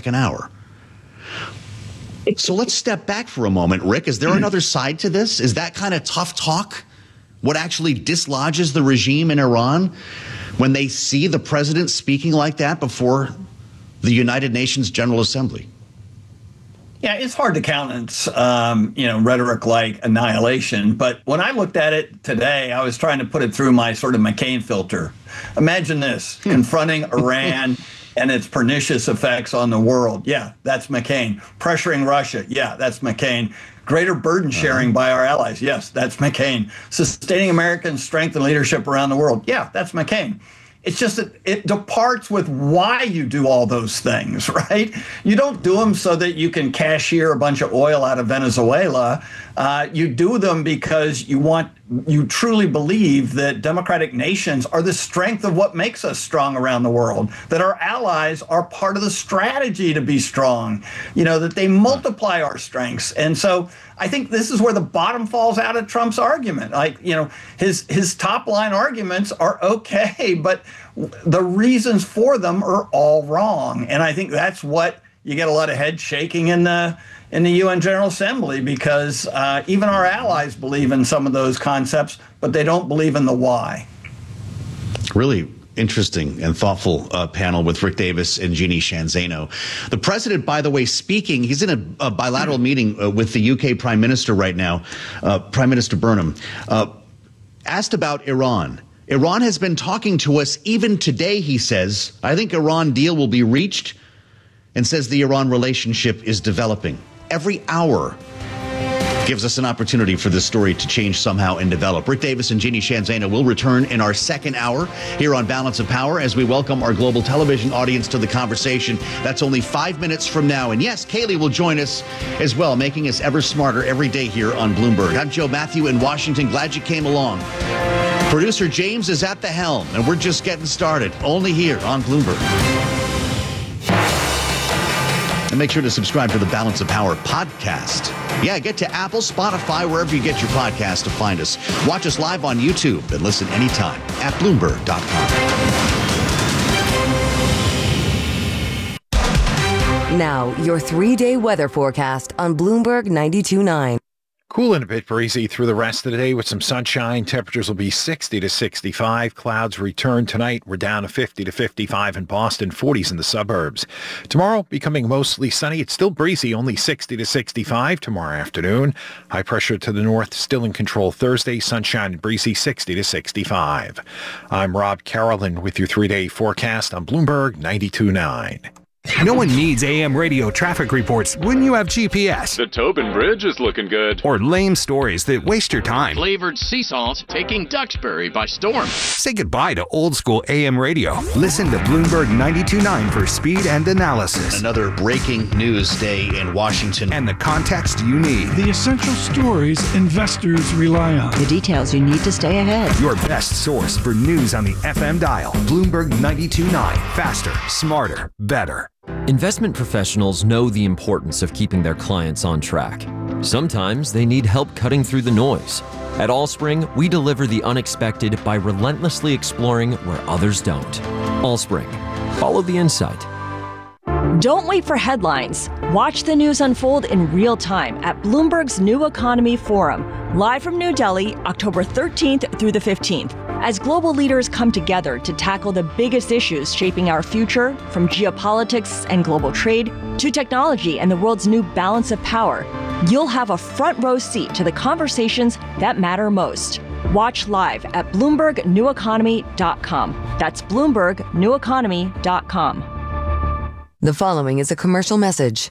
second hour. So let's step back for a moment, Rick. Is there another side to this? Is that kind of tough talk what actually dislodges the regime in Iran when they see the president speaking like that before the United Nations General Assembly? Yeah, it's hard to countenance, rhetoric like annihilation. But when I looked at it today, I was trying to put it through my sort of McCain filter. Imagine this, confronting Iran and its pernicious effects on the world. Yeah, that's McCain. Pressuring Russia. Yeah, that's McCain. Greater burden sharing by our allies. Yes, that's McCain. Sustaining American strength and leadership around the world. Yeah, that's McCain. It's just that it departs with why you do all those things, right? You don't do them so that you can cashier a bunch of oil out of Venezuela. You do them because you truly believe that democratic nations are the strength of what makes us strong around the world, that our allies are part of the strategy to be strong, that they multiply our strengths. And so I think this is where the bottom falls out of Trump's argument. His top line arguments are okay, but the reasons for them are all wrong. And I think that's what you get a lot of head shaking in the UN General Assembly, because even our allies believe in some of those concepts, but they don't believe in the why. Really interesting and thoughtful panel with Rick Davis and Jeannie Sheehan Zaino. The president, by the way, speaking, he's in a bilateral meeting with the UK Prime Minister right now, Prime Minister Burnham, asked about Iran. Iran has been talking to us even today, he says. I think Iran deal will be reached, and says the Iran relationship is developing. Every hour gives us an opportunity for this story to change somehow and develop. Rick Davis and Jeannie Sheehan Zaino will return in our second hour here on Balance of Power as we welcome our global television audience to the conversation. That's only 5 minutes from now. And yes, Kaylee will join us as well, making us ever smarter every day here on Bloomberg. I'm Joe Matthew in Washington. Glad you came along. Producer James is at the helm, and we're just getting started, only here on Bloomberg. And make sure to subscribe to the Balance of Power podcast. Yeah, get to Apple, Spotify, wherever you get your podcast to find us. Watch us live on YouTube and listen anytime at Bloomberg.com. Now, your 3-day weather forecast on Bloomberg 92.9. Cool and a bit breezy through the rest of the day with some sunshine. Temperatures will be 60 to 65. Clouds return tonight. We're down to 50 to 55 in Boston, 40s in the suburbs. Tomorrow, becoming mostly sunny. It's still breezy, only 60 to 65 tomorrow afternoon. High pressure to the north, still in control Thursday. Sunshine and breezy, 60 to 65. I'm Rob Carolyn with your 3-day forecast on Bloomberg 92.9. No one needs AM radio traffic reports when you have GPS. The Tobin Bridge is looking good. Or lame stories that waste your time. Flavored sea salt taking Duxbury by storm. Say goodbye to old school AM radio. Listen to Bloomberg 92.9 for speed and analysis. Another breaking news day in Washington. And the context you need. The essential stories investors rely on. The details you need to stay ahead. Your best source for news on the FM dial. Bloomberg 92.9. Faster, smarter, better. Investment professionals know the importance of keeping their clients on track. Sometimes they need help cutting through the noise. At Allspring, we deliver the unexpected by relentlessly exploring where others don't. Allspring. Follow the insight. Don't wait for headlines. Watch the news unfold in real time at Bloomberg's New Economy Forum, live from New Delhi, October 13th through the 15th. As global leaders come together to tackle the biggest issues shaping our future, from geopolitics and global trade to technology and the world's new balance of power, you'll have a front row seat to the conversations that matter most. Watch live at BloombergNewEconomy.com. That's BloombergNewEconomy.com. The following is a commercial message.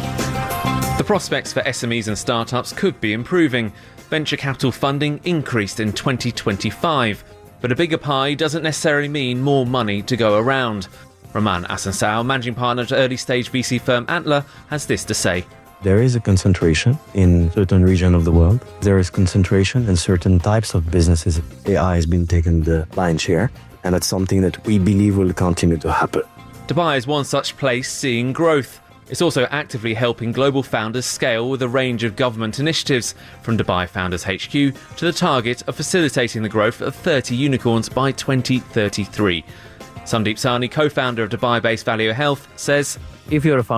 The prospects for SMEs and startups could be improving. Venture capital funding increased in 2025, but a bigger pie doesn't necessarily mean more money to go around. Roman Asansao, managing partner at early-stage VC firm Antler, has this to say. There is a concentration in certain regions of the world. There is concentration in certain types of businesses. AI has been taking the lion's share, and that's something that we believe will continue to happen. Dubai is one such place seeing growth. It's also actively helping global founders scale with a range of government initiatives, from Dubai Founders HQ to the target of facilitating the growth of 30 unicorns by 2033. Sandeep Sahni, co-founder of Dubai-based Value Health, says, if you're a